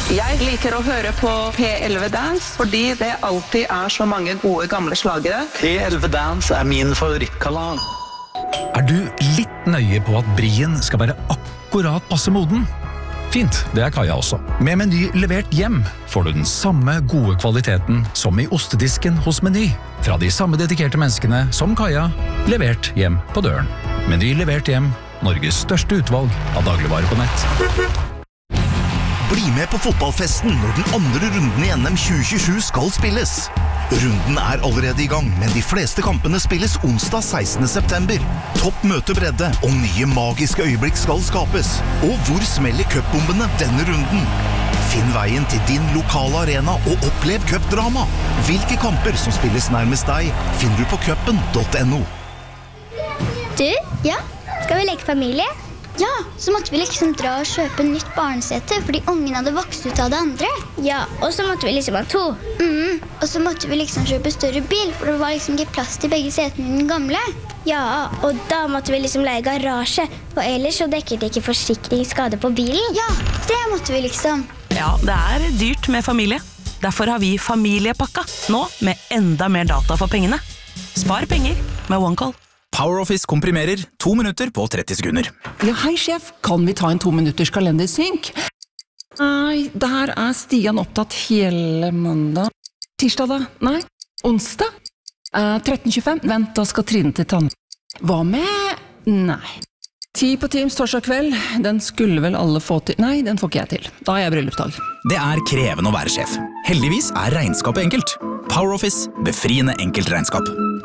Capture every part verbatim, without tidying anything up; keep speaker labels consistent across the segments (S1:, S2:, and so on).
S1: Jeg liker å høre på P elleve Dance, fordi det alltid er så mange gode gamle slagere.
S2: P elleve Dance er min favorittkanal.
S3: Er du litt nøye på at brien skal være akkurat passe moden? Fint, det er Kaja også. Med Meny levert hjem får du den samme gode kvaliteten som i ostedisken hos Meny. Fra de samme dedikerte menneskene som Kaja, levert hjem på døren. Meny levert hjem, Norges største utvalg av dagligvarer på nett.
S4: Bli med på fotballfesten når den andre runden i N M tjue tjuesju skal spilles. Runden er allerede i gang, men de fleste kampene spilles onsdag sekstende september. Topp møtebredde og nye magiske øyeblikk skal skapes. Og hvor smeller cupbombene denne runden? Finn veien til din lokale arena og opplev cupdrama. Hvilke kamper som spilles nærmest deg, finner du på cupen punktum no.
S5: Du, ja, skal vi leke familie? Ja, så måtte vi liksom dra og kjøpe nytt barnesete, fordi ungen hadde vokst ut av det andre. Ja, og så måtte vi liksom ha to. Mm, og så måtte vi liksom kjøpe større bil, for det var liksom ikke plass til begge setene i den gamle. Ja, og da måtte vi liksom leie garasje, og ellers så dekket ikke forsikringsskade på bilen. Ja, det måtte vi liksom.
S6: Ja, det er dyrt med familie. Derfor har vi familiepakka, nå med enda mer data for pengene. Spar penger med OneCall.
S7: PowerOffice komprimerer to minutter på tretti sekunder.
S8: Ja, hei sjef, kan vi ta en to minutters kalendersynk? Nei, der er Stian opptatt hele mandag. Tirsdag da? Nei. Onsdag? Eh, tretten tjuefem? Vent, da skal Trine til tann. Hva med? Nei. Ti på Teams torsdag kveld, den skulle vel alle få til. Nei, den får ikke jeg til. Da er jeg bryllupsdag.
S7: Det er krevende å være sjef. Heldigvis er regnskapet enkelt. PowerOffice, befriende enkelt regnskap.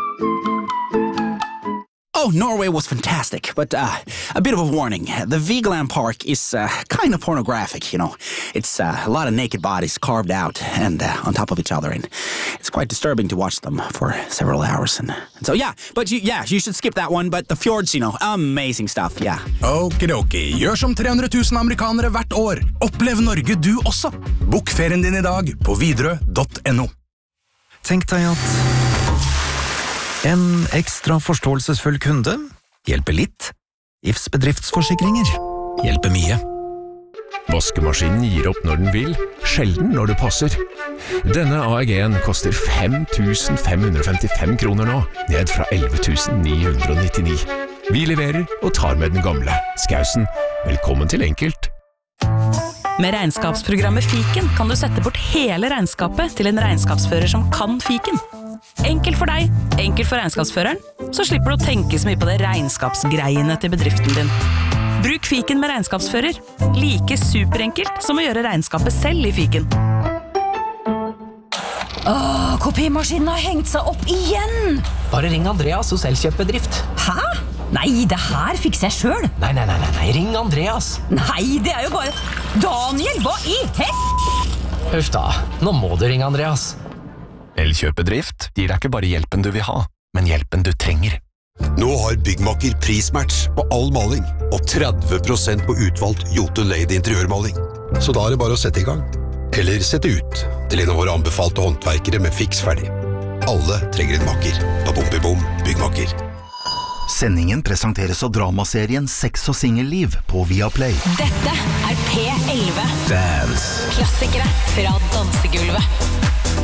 S9: Oh, Norway was fantastic, but uh, a bit of a warning. The Vigeland Park is uh, kind of pornographic, you know. It's uh, a lot of naked bodies carved out and uh, on top of each other, and it's quite disturbing to watch them for several hours. And, and so, yeah, but you, yeah, you should skip that one, but the fjords, you know, amazing stuff, yeah.
S7: Okidoki, gjør som tre hundre tusen amerikanere hvert år. Opplev Norge du også. Bok ferien din i dag på Widerøe punktum no.
S3: Tenk deg at en ekstra forståelsesfull kunde hjelper litt. I F S bedriftsforsikringer hjelper mye.
S10: Vaskemaskinen gir opp når den vil, sjelden når det passer. Denne A E G-en koster fem tusen fem hundre femtifem kroner nå, ned fra elleve tusen ni hundre nittini. Vi leverer og tar med den gamle. Skausen, velkommen til Enkelt.
S6: Med regnskapsprogrammet Fiken kan du sette bort hele regnskapet til en regnskapsfører som kan Fiken. Enkelt for deg, enkelt for regnskapsføreren, så slipper du å tenke så mye på det regnskapsgreiene til bedriften din. Bruk Fiken med regnskapsfører. Like superenkelt som å gjøre regnskapet selv i Fiken.
S11: Åh, kopimaskinen har hengt seg opp igjen!
S12: Bare ring Andreas hos Elkjøp-bedrift.
S11: Hæ? Nei, det her fikser jeg selv.
S12: Nei, nei, nei, nei, ring Andreas.
S11: Nei, det er jo bare... Daniel, hva i hel...
S12: Huff da, nå må du ringe Andreas.
S10: Elkjøp-bedrift gir deg ikke bare hjelpen du vil ha, men hjelpen du trenger.
S13: Nå har Byggmakker prismatch på all maling, og tretti prosent på utvalgt Jotun Lady interiørmaling. Så da er det bare å sette i gang. Eller sette ut til en av våre anbefalte håndverkere med fiks ferdig. Alle trenger en makker. På Bompibom Byggmakker.
S4: Sendingen presenteres av dramaserien Sex og Singelliv på Viaplay.
S14: Dette er P elleve.
S4: Dance.
S14: Klassikere fra dansegulvet.